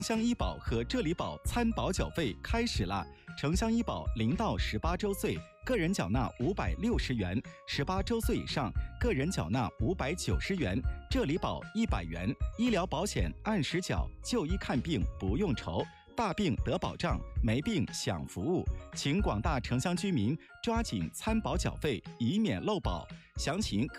城乡医保和浙理保参保缴费开始啦！城乡医保0到18周岁个人缴纳560元，18周岁以上个人缴纳590元，浙理保100元。医疗保险按时缴，就医看病不用愁。大病得保障，没病享服务，请广大城乡居民抓紧参保缴费，以免漏保。详情可